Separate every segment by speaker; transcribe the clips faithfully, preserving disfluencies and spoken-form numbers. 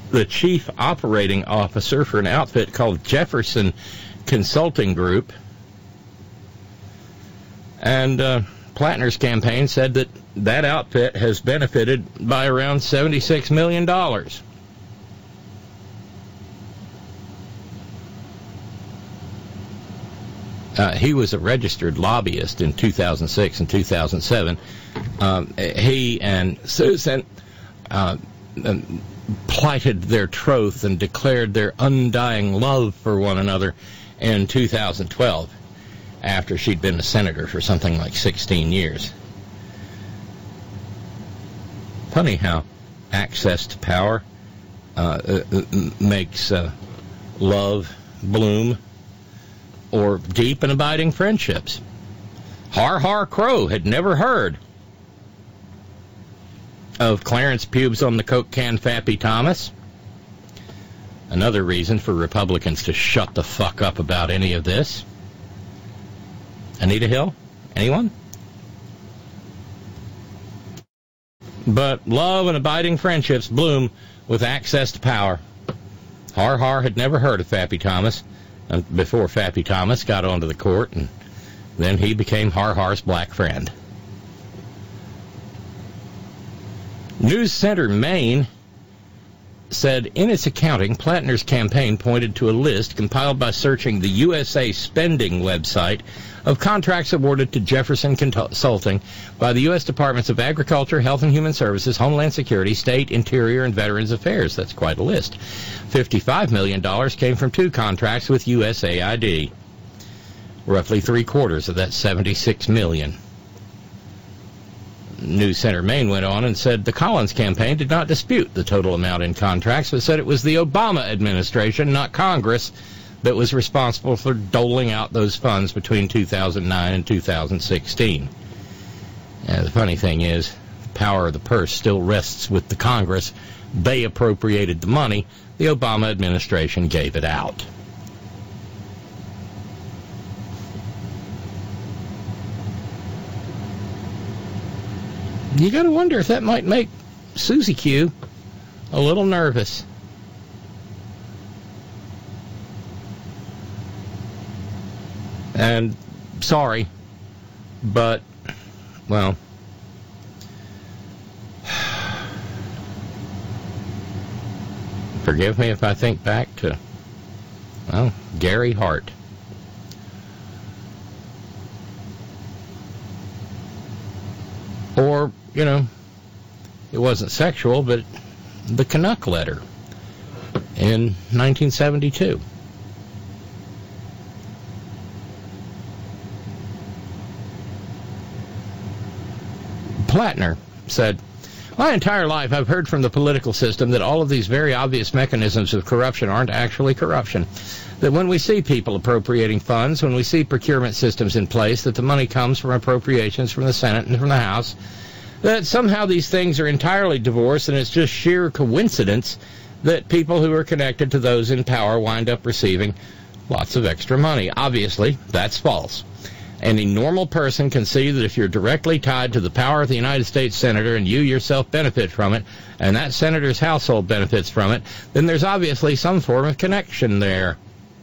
Speaker 1: the chief operating officer for an outfit called Jefferson Consulting Group. And uh, Plattner's campaign said that that outfit has benefited by around seventy-six million dollars. Uh, he was a registered lobbyist in two thousand six and two thousand seven. Um, he and Susan uh, plighted their troth and declared their undying love for one another in two thousand twelve, after she'd been a senator for something like sixteen years. Funny how access to power uh, makes uh, love bloom, or deep and abiding friendships. Har Har Crow had never heard of Clarence Pubes on the Coke can Fappy Thomas. Another reason for Republicans to shut the fuck up about any of this. Anita Hill? Anyone? But love and abiding friendships bloom with access to power. Har Har had never heard of Fappy Thomas before Fappy Thomas got onto the court, and then he became Har Har's black friend. News Center Maine said in its accounting, Plattner's campaign pointed to a list compiled by searching the U S A Spending website of contracts awarded to Jefferson Consulting by the U S Departments of Agriculture, Health and Human Services, Homeland Security, State, Interior, and Veterans Affairs. That's quite a list. fifty-five million dollars came from two contracts with U S A I D. Roughly three-quarters of that seventy-six million dollars. News Center Maine went on and said the Collins campaign did not dispute the total amount in contracts, but said it was the Obama administration, not Congress, that was responsible for doling out those funds between two thousand nine and two thousand sixteen. And the funny thing is, the power of the purse still rests with the Congress. They appropriated the money. The Obama administration gave it out. You got to wonder if that might make Susie Q a little nervous. And sorry, but, well, forgive me if I think back to, well, Gary Hart. Or, you know, it wasn't sexual, but the Canuck letter in nineteen seventy-two. Plattner said, my entire life I've heard from the political system that all of these very obvious mechanisms of corruption aren't actually corruption. That when we see people appropriating funds, when we see procurement systems in place, that the money comes from appropriations from the Senate and from the House, that somehow these things are entirely divorced and it's just sheer coincidence that people who are connected to those in power wind up receiving lots of extra money. Obviously, that's false. Any normal person can see that if you're directly tied to the power of the United States Senator and you yourself benefit from it, and that senator's household benefits from it, then there's obviously some form of connection there.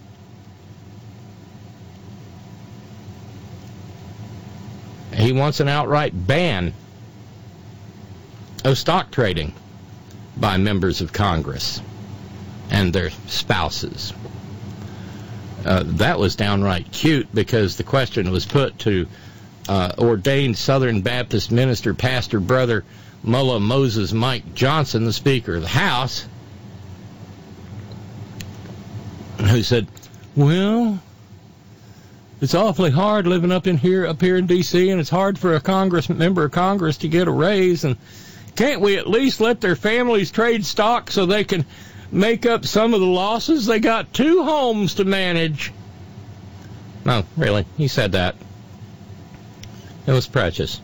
Speaker 1: He wants an outright ban of stock trading by members of Congress and their spouses. Uh, that was downright cute because the question was put to uh, ordained Southern Baptist minister, pastor, brother, Mullah Moses Mike Johnson, the Speaker of the House, who said, well, it's awfully hard living up in here, up here in D C, and it's hard for a Congress member of Congress to get a raise, and can't we at least let their families trade stock so they can make up some of the losses? They got two homes to manage. No, really, he said that. It was precious.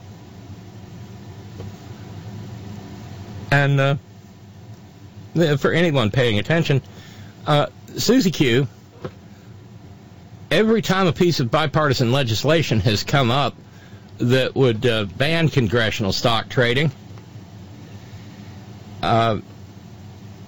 Speaker 1: And uh, for anyone paying attention, uh, Susie Q, every time a piece of bipartisan legislation has come up that would uh, ban congressional stock trading, uh,